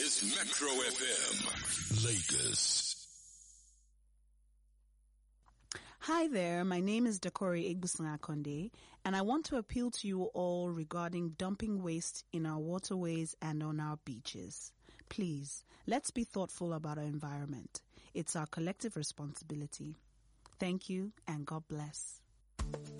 is Metro FM, Lagos. Hi there, my name is Dakori Egbuson Akonde, and I want to appeal to you all regarding dumping waste in our waterways and on our beaches. Please, let's be thoughtful about our environment. It's our collective responsibility. Thank you, and God bless.